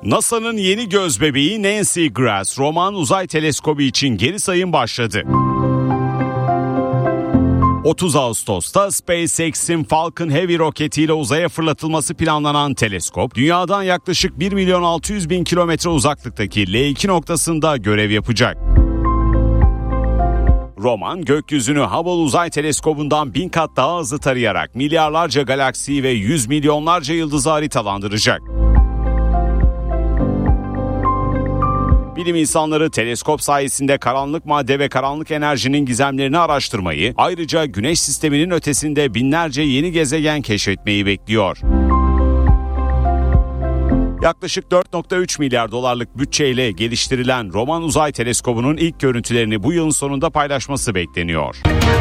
NASA'nın yeni gözbebeği Nancy Grass, Roman Uzay Teleskobu için geri sayım başladı. 30 Ağustos'ta SpaceX'in Falcon Heavy roketiyle uzaya fırlatılması planlanan teleskop, dünyadan yaklaşık 1.600.000 kilometre uzaklıktaki L2 noktasında görev yapacak. Roman, gökyüzünü Hubble Uzay Teleskobu'ndan 1000 kat daha hızlı tarayarak milyarlarca galaksiyi ve 100 milyonlarca yıldızı haritalandıracak. Bilim insanları teleskop sayesinde karanlık madde ve karanlık enerjinin gizemlerini araştırmayı, ayrıca Güneş sisteminin ötesinde binlerce yeni gezegen keşfetmeyi bekliyor. Yaklaşık 4.3 milyar dolarlık bütçeyle geliştirilen Roman Uzay Teleskobu'nun ilk görüntülerini bu yılın sonunda paylaşması bekleniyor.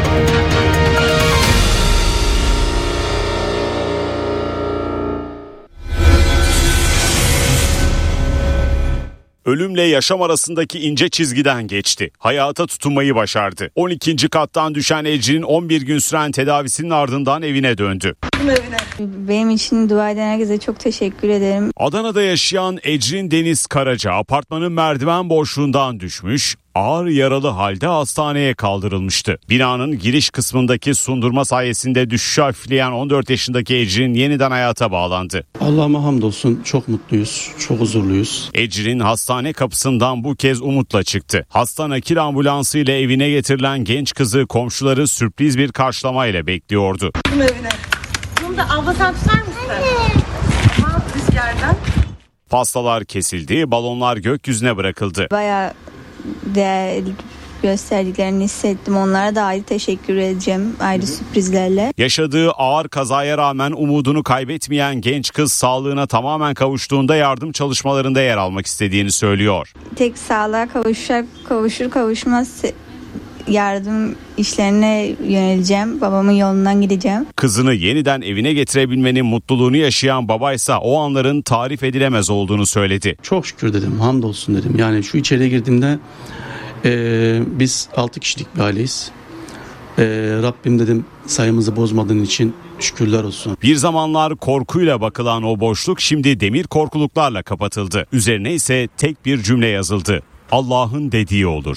Ölümle yaşam arasındaki ince çizgiden geçti. Hayata tutunmayı başardı. 12. kattan düşen Ecrin 11 gün süren tedavisinin ardından evine döndü. Benim için dua eden herkese çok teşekkür ederim. Adana'da yaşayan Ecrin Deniz Karaca apartmanın merdiven boşluğundan düşmüş, ağır yaralı halde hastaneye kaldırılmıştı. Binanın giriş kısmındaki sundurma sayesinde düşüşü hafifleyen 14 yaşındaki Ecrin yeniden hayata bağlandı. Allah'ıma hamdolsun, çok mutluyuz, çok huzurluyuz. Ecrin hastane kapısından bu kez umutla çıktı. Hasta nakil ambulansıyla evine getirilen genç kızı komşuları sürpriz bir karşılamayla bekliyordu. Bunu da abla sen tutar mısın? Ama rüzgardan. Pastalar kesildi, balonlar gökyüzüne bırakıldı. Bayağı değer gösterdiklerini hissettim. Onlara da ayrı teşekkür edeceğim, ayrı sürprizlerle. Yaşadığı ağır kazaya rağmen umudunu kaybetmeyen genç kız sağlığına tamamen kavuştuğunda yardım çalışmalarında yer almak istediğini söylüyor. Tek sağlığa kavuşur kavuşmaz yardım işlerine yöneleceğim. Babamın yolundan gideceğim. Kızını yeniden evine getirebilmenin mutluluğunu yaşayan babaysa o anların tarif edilemez olduğunu söyledi. Çok şükür dedim, hamdolsun dedim. Yani şu içeriye girdiğimde biz 6 kişilik bir aileyiz. Rabbim dedim sayımızı bozmadığın için şükürler olsun. Bir zamanlar korkuyla bakılan o boşluk şimdi demir korkuluklarla kapatıldı. Üzerine ise tek bir cümle yazıldı. Allah'ın dediği olur.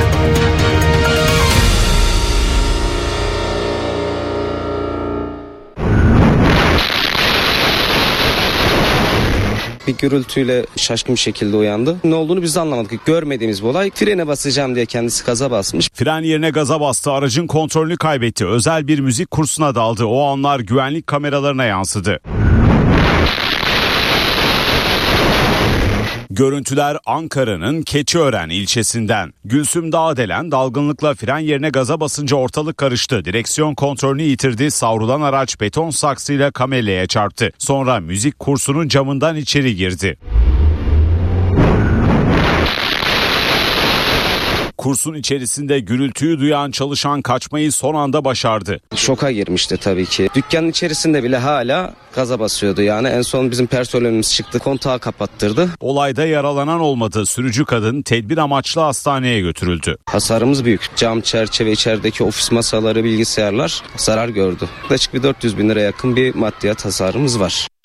Bir gürültüyle şaşkın bir şekilde uyandı. Ne olduğunu biz de anlamadık. Görmediğimiz bir olay. Frene basacağım diye kendisi gaza basmış. Fren yerine gaza bastı. Aracın kontrolünü kaybetti. Özel bir müzik kursuna daldı. O anlar güvenlik kameralarına yansıdı. Görüntüler Ankara'nın Keçiören ilçesinden. Gülsüm Dağdelen dalgınlıkla fren yerine gaza basınca ortalık karıştı. Direksiyon kontrolünü yitirdi. Savrulan araç beton saksıyla kamelyaya çarptı. Sonra müzik kursunun camından içeri girdi. Kursun içerisinde gürültüyü duyan çalışan kaçmayı son anda başardı. Şoka girmişti tabii ki. Dükkanın içerisinde bile hala gaza basıyordu yani. En son bizim personelimiz çıktı, kontağı kapattırdı. Olayda yaralanan olmadı. Sürücü kadın tedbir amaçlı hastaneye götürüldü. Hasarımız büyük. Cam, çerçeve, içerideki ofis masaları, bilgisayarlar zarar gördü. Yaklaşık bir 400.000 liraya yakın bir maddiyat hasarımız var.